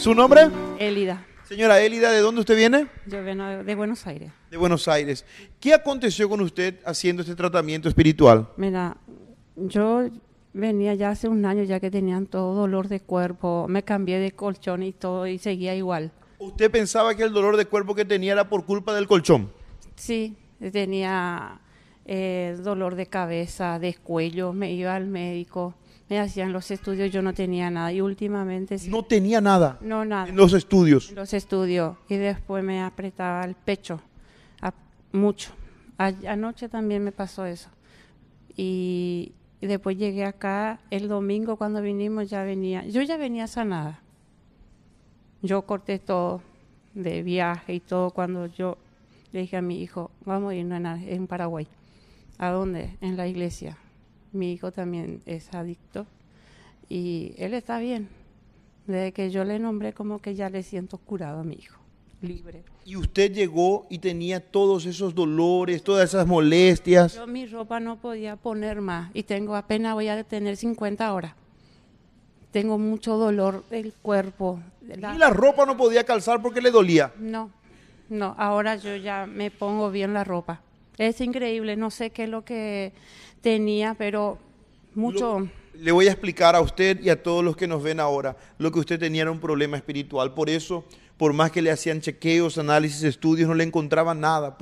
¿Su nombre? Elida, Señora Élida, ¿de dónde usted viene? yo vengo de Buenos Aires. De Buenos Aires. ¿Qué aconteció con usted haciendo este tratamiento espiritual? Mira, yo venía ya hace un año ya que tenían todo dolor de cuerpo, me cambié de colchón y todo y seguía igual. ¿Usted pensaba que el dolor de cuerpo que tenía era por culpa del colchón? Sí, tenía dolor de cabeza, de cuello, me iba al médico, me hacían los estudios, yo no tenía nada y últimamente sí, No tenía nada no nada, en los estudios. los estudios y después me apretaba el pecho mucho. Anoche también me pasó eso y después llegué acá el domingo cuando vinimos yo ya venía sanada. Yo corté todo de viaje y todo cuando yo le dije a mi hijo, vamos a irnos en Paraguay. ¿A dónde? En la iglesia. Mi hijo también es adicto y él está bien. Desde que yo le nombré como que ya le siento curado a mi hijo, libre. Y usted llegó y tenía todos esos dolores, todas esas molestias. Yo mi ropa no podía poner más y apenas voy a tener 50 horas. Tengo mucho dolor del cuerpo. Y la ropa no podía calzar porque le dolía. No, ahora yo ya me pongo bien la ropa. Es increíble, no sé qué es lo que tenía, pero mucho. Le voy a explicar a usted y a todos los que nos ven ahora. Lo que usted tenía era un problema espiritual. Por eso, por más que le hacían chequeos, análisis, estudios, no le encontraban nada.